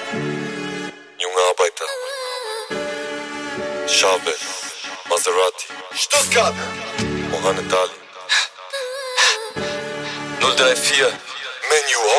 Junge Arbeiter. Chave, Maserati, Stuttgart. Mohamed Ali. 034, Menu.